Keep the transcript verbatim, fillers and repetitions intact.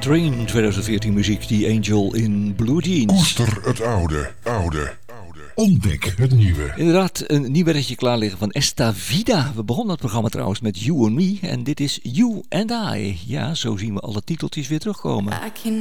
Train twintig veertien muziek, The Angel in Blue Jeans. Koester het oude, oude, oude. Ontdek het nieuwe. Inderdaad, een nieuw werkje klaar liggen van Esta Vida. We begonnen het programma trouwens met You and Me en dit is You and I. Ja, zo zien we alle titeltjes weer terugkomen.